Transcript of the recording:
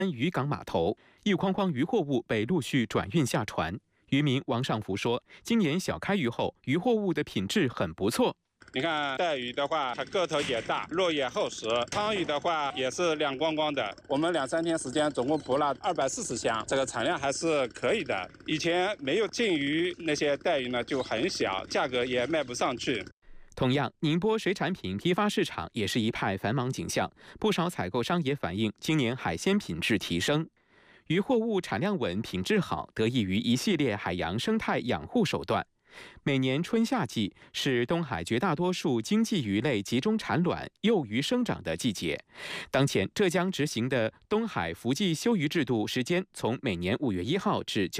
渔港码头，一筐筐渔货物被陆续转运下船。渔民王尚福说，今年小开渔后，渔货物的品质很不错。 你看带鱼的话，它个头也大，肉也厚实；汤鱼的话也是亮光光的。我们2-3天时间总共捕了240箱，这个产量还是可以的。以前没有禁渔，那些带鱼呢就很小，价格也卖不上去。 同样，宁波水产品批发市场也是一派繁忙景象，不少采购商也反映，今年海鲜品质提升。渔货物产量稳、品质好，得益于一系列海洋生态养护手段。每年春夏季是东海绝大多数经济鱼类集中产卵、幼鱼生长的季节。当前，浙江执行的东海伏季休渔制度时间从每年5月1号至9